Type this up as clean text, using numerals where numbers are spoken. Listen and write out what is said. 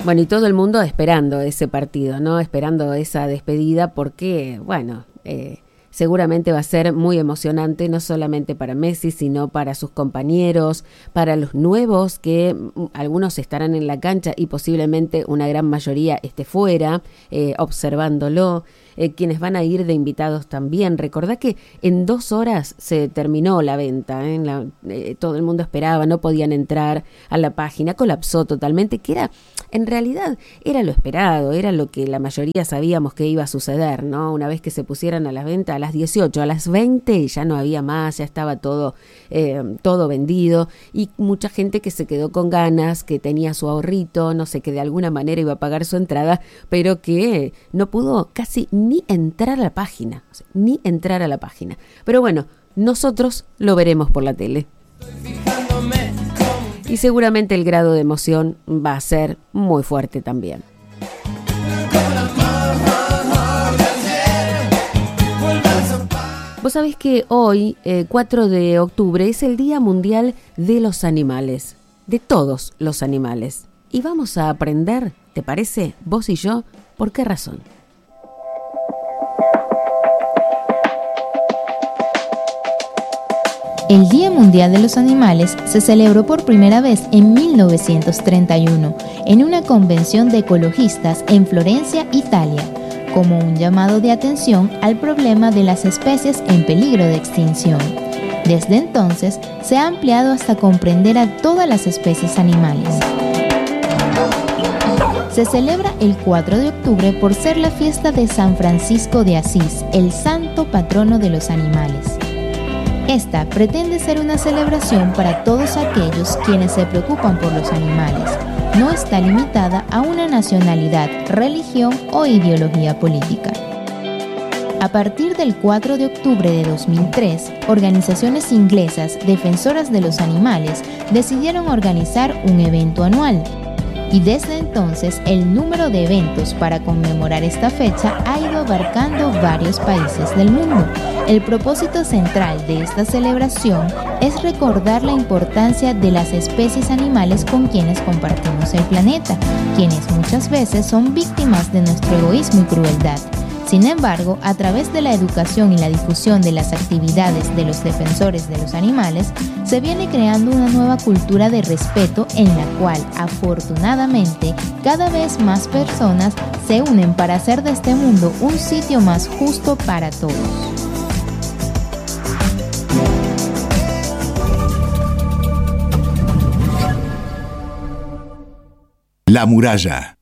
Bueno, y todo el mundo esperando ese partido, ¿no? Esperando esa despedida porque, bueno, seguramente va a ser muy emocionante, no solamente para Messi, sino para sus compañeros, para los nuevos, que algunos estarán en la cancha y posiblemente una gran mayoría esté fuera, observándolo. Quienes van a ir de invitados también. Recordá que en 2 horas se terminó la venta, todo el mundo esperaba, no podían entrar a la página, colapsó totalmente, que era, en realidad, era lo esperado, era lo que la mayoría sabíamos que iba a suceder, ¿no? Una vez que se pusieran a la venta a las 18, a las 20 ya no había más, ya estaba todo vendido, y mucha gente que se quedó con ganas, que tenía su ahorrito, no sé, que de alguna manera iba a pagar su entrada, pero que no pudo casi ni entrar a la página, Pero bueno, nosotros lo veremos por la tele. Y seguramente el grado de emoción va a ser muy fuerte también. Vos sabés que hoy, 4 de octubre, es el Día Mundial de los Animales, de todos los animales. Y vamos a aprender, ¿te parece, vos y yo, por qué razón? El Día Mundial de los Animales se celebró por primera vez en 1931 en una convención de ecologistas en Florencia, Italia, como un llamado de atención al problema de las especies en peligro de extinción. Desde entonces se ha ampliado hasta comprender a todas las especies animales. Se celebra el 4 de octubre por ser la fiesta de San Francisco de Asís, el santo patrono de los animales. Esta pretende ser una celebración para todos aquellos quienes se preocupan por los animales. No está limitada a una nacionalidad, religión o ideología política. A partir del 4 de octubre de 2003, organizaciones inglesas defensoras de los animales decidieron organizar un evento anual. Y desde entonces el número de eventos para conmemorar esta fecha ha ido abarcando varios países del mundo. El propósito central de esta celebración es recordar la importancia de las especies animales con quienes compartimos el planeta, quienes muchas veces son víctimas de nuestro egoísmo y crueldad. Sin embargo, a través de la educación y la difusión de las actividades de los defensores de los animales, se viene creando una nueva cultura de respeto en la cual, afortunadamente, cada vez más personas se unen para hacer de este mundo un sitio más justo para todos. La Muralla.